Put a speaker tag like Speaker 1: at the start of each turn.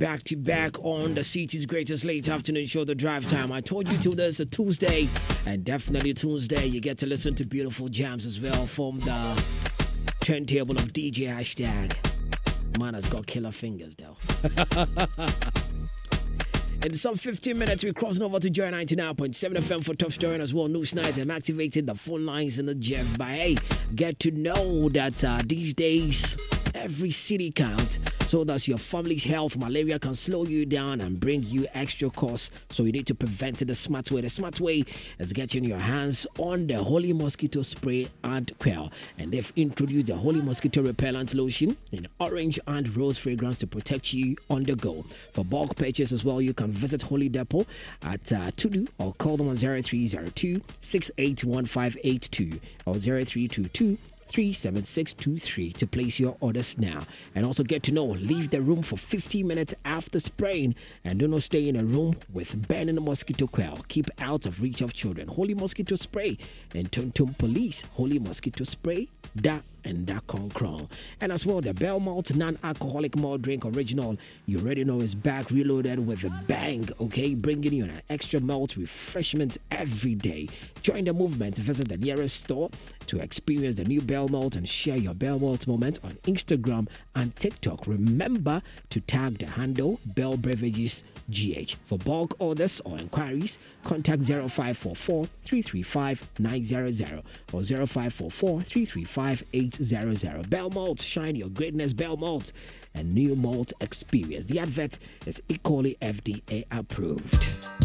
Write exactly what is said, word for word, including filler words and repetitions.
Speaker 1: back to back on the city's greatest late afternoon show, The Drive Time. I told you till there's a Tuesday, and definitely Tuesday, you get to listen to beautiful jams as well from the turntable of D J Hashtag. Man has got killer fingers, though. In some fifteen minutes, we're crossing over to Joy ninety-nine point seven F M for Top Story as well. News nights. I'm activating the phone lines in the Jeff. But hey, get to know that uh, these days, every city counts. So that your family's health, malaria can slow you down and bring you extra costs. So you need to prevent it the smart way. The smart way is getting your hands on the Holy Mosquito Spray and Quell. And they've introduced the Holy Mosquito Repellent Lotion in orange and rose fragrance to protect you on the go. For bulk purchase as well, you can visit Holy Depot at uh, Tudu or call them on zero three zero two, six eight one five eight two or zero three two two, three seven six two three to place your orders now. And also get to know, leave the room for fifteen minutes after spraying and do not stay in a room with burning mosquito coil. Keep out of reach of children. Holy Mosquito Spray and Tum Police. Holy Mosquito Spray, da and da concron. And as well, the Bell Malt non-alcoholic malt drink original, you already know, is back reloaded with a bang, okay? Bringing you an extra malt refreshment every day. Join the movement. Visit the nearest store to experience the new Bell Malt and share your Bell Malt moment on Instagram and TikTok. Remember to tag the handle Bell Beverages G H. For bulk orders or inquiries, contact zero five four four, three three five, nine zero zero or zero five four four, three three five, eight zero zero. Bell Malt, shine your greatness, Bell Malt, and new malt experience. The advert is equally F D A approved.